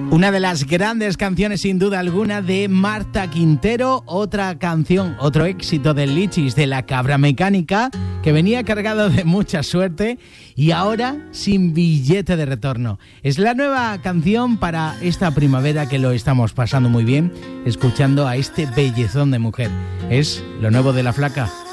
Una de las grandes canciones sin duda alguna de Marta Quintero, otra canción, otro éxito del Lichis, de La Cabra Mecánica, que venía cargado de mucha suerte y ahora sin billete de retorno. Es la nueva canción para esta primavera que lo estamos pasando muy bien, escuchando a este bellezón de mujer. Es lo nuevo de La Flaca.